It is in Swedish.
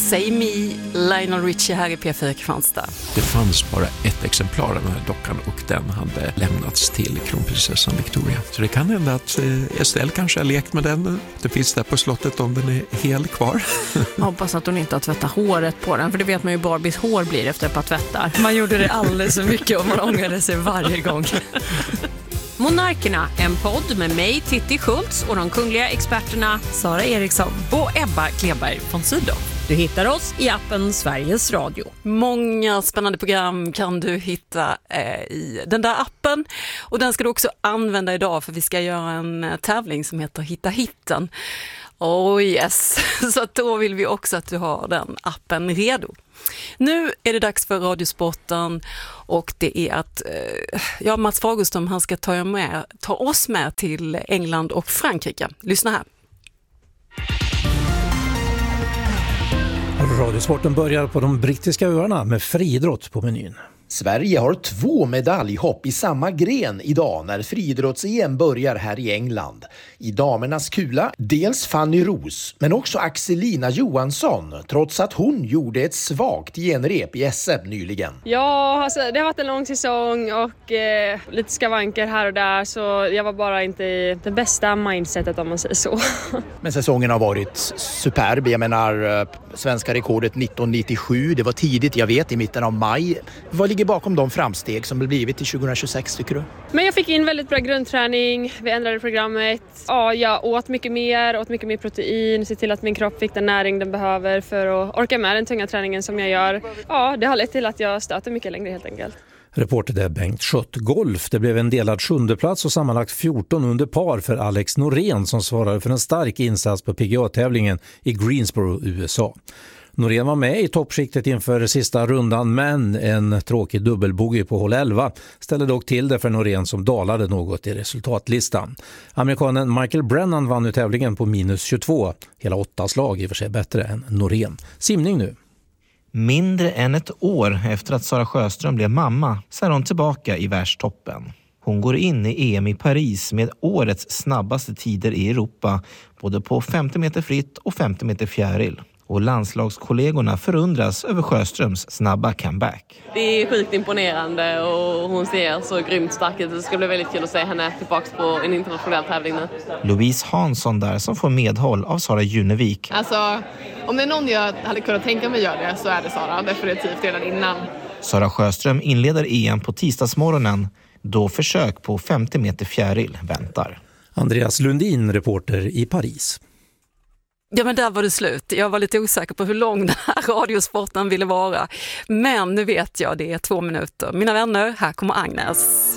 Say Me, Lionel Richie här i P4 Kristianstad. Det fanns bara ett exemplar av den här dockan och den hade lämnats till kronprinsessan Victoria. Så det kan hända att Estelle kanske har lekt med den. Det finns där på slottet om den är hel kvar. Jag hoppas att hon inte har tvättat håret på den, för det vet man ju Barbies hår blir efter ett par tvättar. Man gjorde det alldeles så mycket och man ångrade sig varje gång. Monarkerna, en podd med mig, Titti Schultz, och de kungliga experterna Sara Eriksson och Ebba Kleberg von Sydow. Du hittar oss i appen Sveriges Radio. Många spännande program kan du hitta i den där appen. Och den ska du också använda idag, för vi ska göra en tävling som heter Hitta hitten. Oh yes, så att då vill vi också att du har den appen redo. Nu är det dags för Radiosporten och det är att Mats Fagerström, han ska ta oss med till England och Frankrike. Lyssna här. Radiosporten börjar på de brittiska öarna med friidrott på menyn. Sverige har 2 medaljhopp i samma gren idag när friidrotts-EM börjar här i England. I damernas kula, dels Fanny Ros, men också Axelina Johansson, trots att hon gjorde ett svagt genrep i SM nyligen. Ja, alltså, det har varit en lång säsong och lite skavanker här och där, så jag var bara inte i det bästa mindsetet, om man säger så. Men säsongen har varit superb. Jag menar, svenska rekordet 1997, det var tidigt, jag vet, i mitten av maj. Vad ligger bakom de framsteg som det blivit till 2026, tycker du? Men jag fick in väldigt bra grundträning, vi ändrade programmet. Ja, jag åt mycket mer protein, se till att min kropp fick den näring den behöver för att orka med den tunga träningen som jag gör. Ja, det har lett till att jag stöter mycket längre helt enkelt. Reporter är Bengt Schött. Golf, det blev en delad 7:e plats och sammanlagt 14 under par för Alex Norén som svarade för en stark insats på PGA-tävlingen i Greensboro, USA. Norén var med i toppskiktet inför sista rundan, men en tråkig dubbelbogey på hål 11 ställde dock till det för Norén som dalade något i resultatlistan. Amerikanen Michael Brennan vann nu tävlingen på minus 22. Hela 8 slag, i och för sig bättre än Norén. Simning nu. Mindre än ett år efter att Sara Sjöström blev mamma så är hon tillbaka i världstoppen. Hon går in i EM i Paris med årets snabbaste tider i Europa, både på 50 meter fritt och 50 meter fjäril. Och landslagskollegorna förundras över Sjöströms snabba comeback. Det är sjukt imponerande och hon ser så grymt stark ut. Det ska bli väldigt kul att se henne tillbaka på en internationell tävling nu. Louise Hansson där som får medhåll av Sara Junevik. Alltså, om det är någon jag hade kunnat tänka mig göra det så är det Sara, definitivt redan innan. Sara Sjöström inleder EM på tisdagsmorgonen, då försök på 50 meter fjäril väntar. Andreas Lundin, reporter i Paris. Ja, men där var det slut. Jag var lite osäker på hur lång den här radiosporten ville vara. Men nu vet jag, det är 2 minuter. Mina vänner, här kommer Agnes.